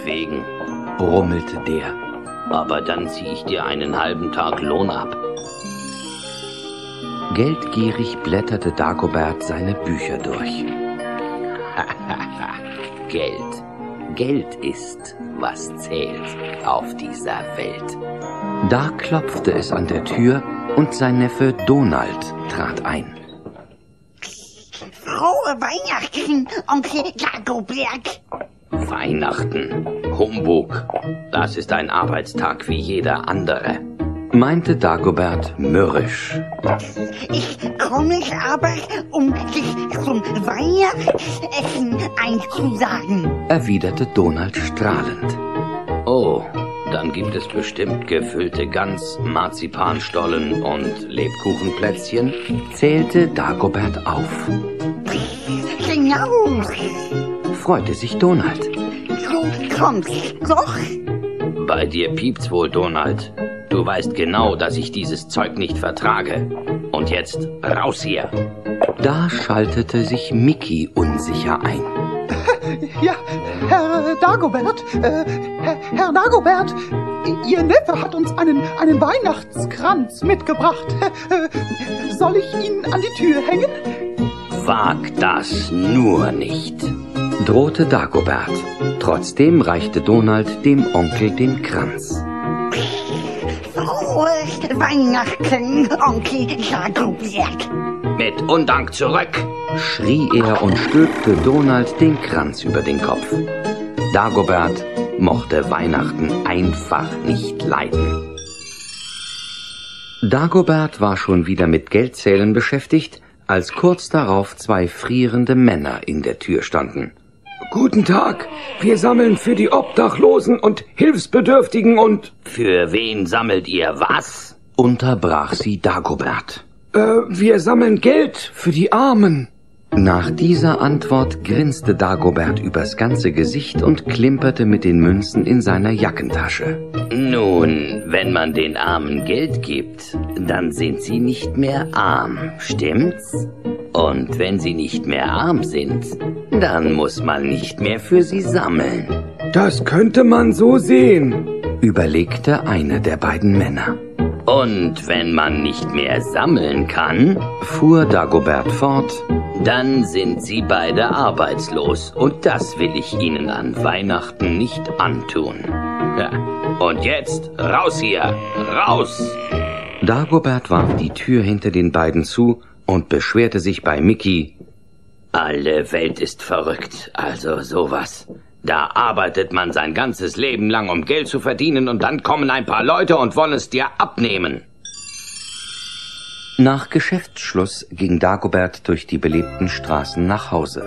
meinetwegen, brummelte der. Aber dann ziehe ich dir einen halben Tag Lohn ab. Geldgierig blätterte Dagobert seine Bücher durch. Geld. Geld ist, was zählt auf dieser Welt. Da klopfte es an der Tür und sein Neffe Donald trat ein. Frohe Weihnachten, Onkel Dagobert. Weihnachten, Humbug. Das ist ein Arbeitstag wie jeder andere, meinte Dagobert mürrisch. Ich komme aber, um dich zum Weihnachtsessen einzusagen, erwiderte Donald strahlend. Oh, dann gibt es bestimmt gefüllte Gans, Marzipanstollen und Lebkuchenplätzchen, zählte Dagobert auf. Genau. Freute sich Donald. Du kommst doch. Bei dir piept's wohl, Donald. Du weißt genau, dass ich dieses Zeug nicht vertrage. Und jetzt raus hier. Da schaltete sich Mickey unsicher ein. Ja, Herr Dagobert, Herr Dagobert, Ihr Neffe hat uns einen Weihnachtskranz mitgebracht. Soll ich ihn an die Tür hängen? Wag das nur nicht, drohte Dagobert. Trotzdem reichte Donald dem Onkel den Kranz. Frohe Weihnachten, Onkel Dagobert. Mit Undank zurück, schrie er und stülpte Donald den Kranz über den Kopf. Dagobert mochte Weihnachten einfach nicht leiden. Dagobert war schon wieder mit Geldzählen beschäftigt, als kurz darauf zwei frierende Männer in der Tür standen. Guten Tag, wir sammeln für die Obdachlosen und Hilfsbedürftigen und... Für wen sammelt ihr was? Unterbrach sie Dagobert. Wir sammeln Geld für die Armen. Nach dieser Antwort grinste Dagobert übers ganze Gesicht und klimperte mit den Münzen in seiner Jackentasche. Nun, wenn man den Armen Geld gibt, dann sind sie nicht mehr arm, stimmt's? Und wenn sie nicht mehr arm sind, dann muss man nicht mehr für sie sammeln. Das könnte man so sehen, überlegte einer der beiden Männer. Und wenn man nicht mehr sammeln kann, fuhr Dagobert fort, dann sind sie beide arbeitslos und das will ich ihnen an Weihnachten nicht antun. Ja. Und jetzt raus hier, raus! Dagobert warf die Tür hinter den beiden zu und beschwerte sich bei Mickey. Alle Welt ist verrückt, also sowas. Da arbeitet man sein ganzes Leben lang, um Geld zu verdienen, und dann kommen ein paar Leute und wollen es dir abnehmen. Nach Geschäftsschluss ging Dagobert durch die belebten Straßen nach Hause.